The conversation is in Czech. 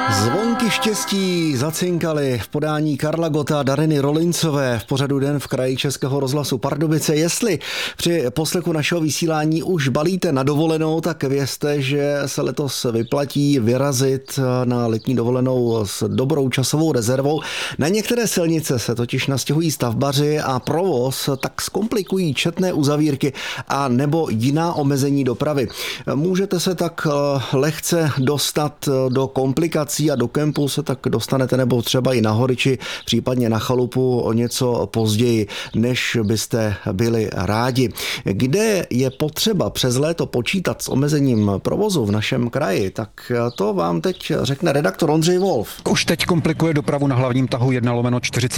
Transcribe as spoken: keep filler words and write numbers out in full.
Zvonky štěstí zacinkaly v podání Karla Gotta a Dariny Rolincové v pořadu Den v kraji Českého rozhlasu Pardubice. Jestli při poslechu našeho vysílání už balíte na dovolenou, tak vězte, že se letos vyplatí vyrazit na letní dovolenou s dobrou časovou rezervou. Na některé silnice se totiž nastěhují stavbaři a provoz tak zkomplikují četné uzavírky a nebo jiná omezení dopravy. Můžete se tak lehce dostat do komplikací a do kempu se tak dostanete nebo třeba i na Horiči, případně na chalupu o něco později, než byste byli rádi. Kde je potřeba přes léto počítat s omezením provozu v našem kraji, tak to vám teď řekne redaktor Ondřej Wolf. Už teď komplikuje dopravu na hlavním tahu jedna lomeno čtyřicet